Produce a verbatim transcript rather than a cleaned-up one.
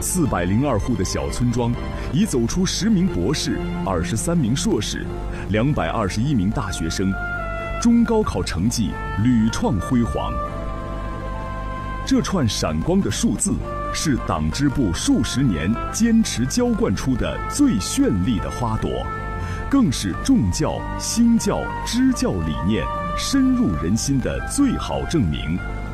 四百零二户的小村庄，已走出十名博士、二十三名硕士、两百二十一名大学生，中高考成绩屡创辉煌。这串闪光的数字，是党支部数十年坚持浇灌出的最绚丽的花朵，更是重教、兴教、支教理念深入人心的最好证明。